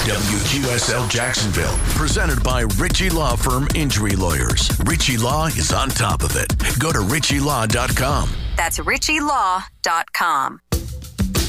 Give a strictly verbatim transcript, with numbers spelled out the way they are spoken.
W Q S L Jacksonville, presented by Ritchie Law Firm Injury Lawyers. Ritchie Law is on top of it. Go to ritchie law dot com. That's ritchie law dot com.